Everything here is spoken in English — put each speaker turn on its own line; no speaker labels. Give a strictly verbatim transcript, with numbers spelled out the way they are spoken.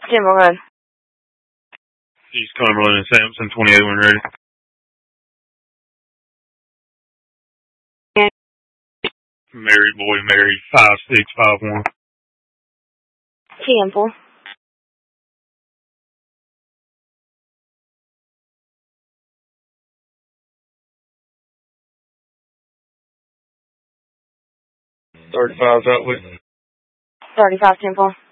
Temple Road.
East Cumberland and Sampson, twenty-eight when ready. Married boy, married, five six five one.
Temple.
thirty-five's out with.
thirty-five Temple.